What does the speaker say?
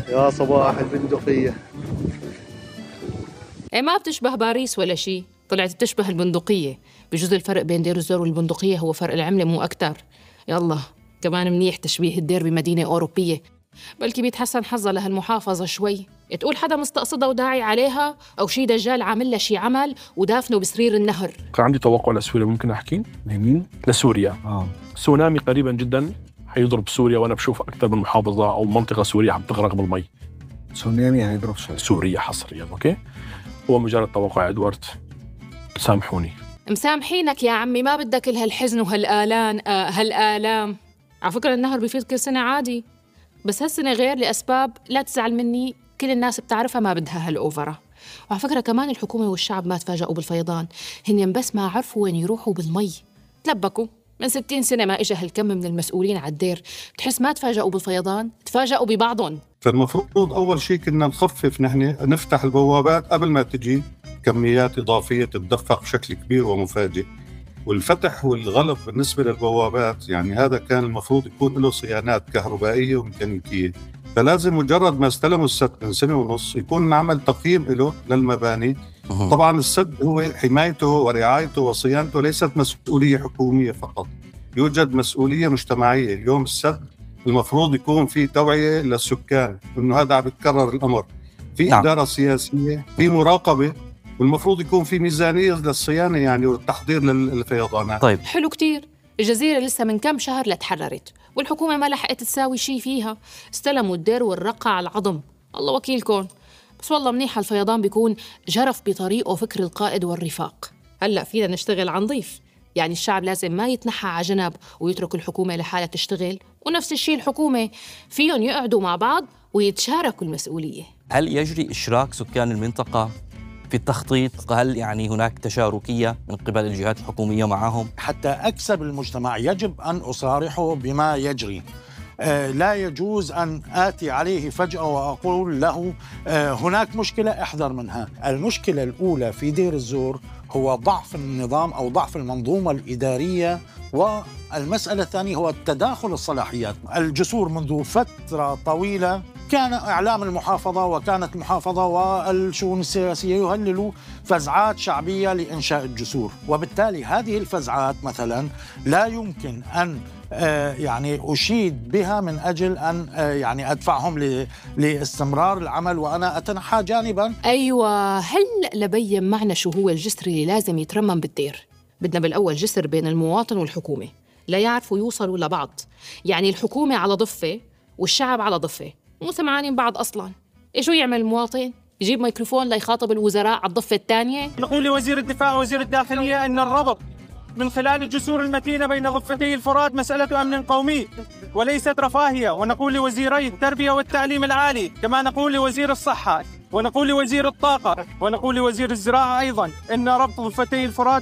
يا صباح البندقية. إيه ما بتشبه باريس ولا شيء، طلعت بتشبه البندقية. بجوز الفرق بين دير الزور والبندقية هو فرق العملة مو أكتر. يلا كمان منيح تشبيه الدير بمدينة أوروبية، بلكي بيتحسن حظها لهالمحافظة شوي. تقول حدا مستقصدها وداعي عليها، أو شي دجال عامل لها شي عمل ودافنه بسرير النهر. كان عندي توقع لسوريا، ممكن أحكي لمين؟ لسوريا. سونامي قريبا جدا حيضرب سوريا، وأنا بشوف أكثر من محافظة أو منطقة سورية عم تغرق بالمي. سونامي هيضرب سوريا حصريا. أوكي، هو مجرد توقع إدوارد، سامحوني. مسامحينك يا عمي، ما بدك هالحزن هالآلام. على فكرة النهر بيفيض كل سنة عادي، بس هالسنة غير لأسباب لا تزعل مني، كل الناس بتعرفها، ما بدها هالأوفرة. وعلى فكرة كمان الحكومة والشعب ما تفاجئوا بالفيضان، هن بس ما عرفوا وين يروحوا بالمي تلبكوا. من 60 سنة ما إجا هالكم من المسؤولين على الدير، تحس ما تفاجئوا بالفيضان، تفاجئوا ببعضهم. فالمفروض أول شيء كنا نخفف، نحن نفتح البوابات قبل ما تجي كميات إضافية تتدفق بشكل كبير ومفاجئ. والفتح والغلق بالنسبة للبوابات يعني هذا كان المفروض يكون له صيانات كهربائية وميكانيكية، فلازم مجرد ما استلموا السد من سنة ونص يكون نعمل تقييم له للمباني. طبعا السد هو حمايته ورعايته وصيانته ليست مسؤولية حكومية فقط، يوجد مسؤولية مجتمعية. اليوم السد المفروض يكون في توعية للسكان إنه هذا عم يتكرر الأمر، في إدارة سياسية، في مراقبة، والمفروض يكون في ميزانية للصيانة يعني والتحضير للفيضانات. طيب حلو كتير. الجزيرة لسه من كم شهر لتحررت، والحكومة ما لحقت تساوي شي فيها، استلموا الدير والرقة على العظم. الله وكيلكم. بس والله منيح الفيضان بيكون جرف بطريقه فكر القائد والرفاق. هلأ فينا نشتغل عن ضيف، يعني الشعب لازم ما يتنحى على جنب ويترك الحكومة لحالها تشتغل، ونفس الشيء الحكومة فيهم يقعدوا مع بعض ويتشاركوا المسؤولية. هل يجري إشراك سكان المنطقة في التخطيط؟ هل يعني هناك تشاركية من قبل الجهات الحكومية معهم؟ حتى أكسب المجتمع يجب أن أصارحه بما يجري. لا يجوز أن آتي عليه فجأة وأقول له هناك مشكلة احذر منها. المشكلة الأولى في دير الزور هو ضعف النظام أو ضعف المنظومة الإدارية، والمسألة الثانية هو تداخل الصلاحيات. الجسور منذ فترة طويلة كان إعلام المحافظة وكانت المحافظة والشؤون السياسية يهللوا فزعات شعبية لإنشاء الجسور، وبالتالي هذه الفزعات مثلا لا يمكن أن يعني أشيد بها من أجل أن يعني أدفعهم لاستمرار العمل وأنا أتنحى جانبا. أيوة، هلأ لبين معنا شو هو الجسر اللي لازم يترمم بالدير. بدنا بالأول جسر بين المواطن والحكومة، لا يعرفوا يوصلوا لبعض، يعني الحكومة على ضفة والشعب على ضفة، مو سمعانين بعض أصلاً. شو يعمل المواطن؟ يجيب ميكروفون ليخاطب الوزراء على الضفة الثانية؟ نقول لوزير الدفاع ووزير الداخلية أن الربط من خلال الجسور المتينة بين ضفتي الفرات مسألة أمن قومي وليست رفاهية. ونقول لوزيري التربية والتعليم العالي، كما نقول لوزير الصحة، ونقول لوزير الطاقة، ونقول لوزير الزراعة أيضاً، أن ربط ضفتي الفرات